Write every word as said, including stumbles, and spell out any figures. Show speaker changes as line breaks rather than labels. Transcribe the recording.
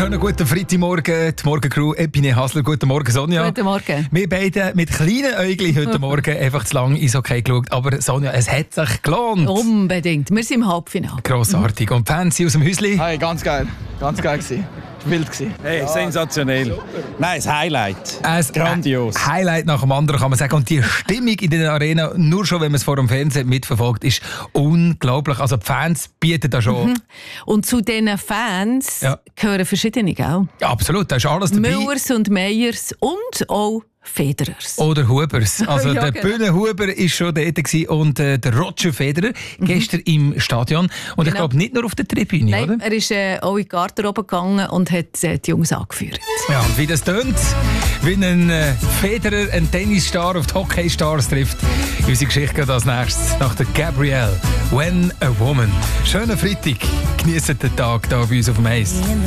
Schönen guten Freitagmorgen, die Morgencrew, Epine Hasler. Guten Morgen, Sonja.
Guten Morgen.
Wir beide mit kleinen Äuglein heute Morgen einfach zu lange Eishockey geschaut. Aber Sonja, es hat sich gelohnt.
Unbedingt. Wir sind im Halbfinale.
Grossartig. Und die Fans aus dem Häuschen?
Hey, ganz geil. Ganz geil gewesen. Wild gewesen.
Hey, ja, sensationell. Super. Nein, das Highlight.
Ein
Grandios.
Highlight nach dem anderen, kann man sagen. Und die Stimmung in der Arena, nur schon, wenn man es vor dem Fernsehen mitverfolgt, ist unglaublich. Also die Fans bieten da schon.
Mhm. Und zu diesen Fans
ja.
gehören verschiedene, gell?
Ja, absolut, da ist alles dabei.
Müllers und Meyers und auch Federers.
Oder Hubers. Also
ja,
der
genau.
Bühne Huber war schon dort gewesen und äh, der Roger Federer mhm. gestern im Stadion. Und genau. ich glaube nicht nur auf der Tribüne,
Nein,
oder?
er ist äh, auch in die Garderobe gegangen und hat äh, die Jungs angeführt.
Ja, und wie das tönt, wie ein äh, Federer, ein Tennisstar auf die Hockeystars trifft. Unsere Geschichte geht als nächstes nach der Gabrielle. When a Woman. Schönen Freitag. Genießt den Tag hier bei uns auf dem Eis.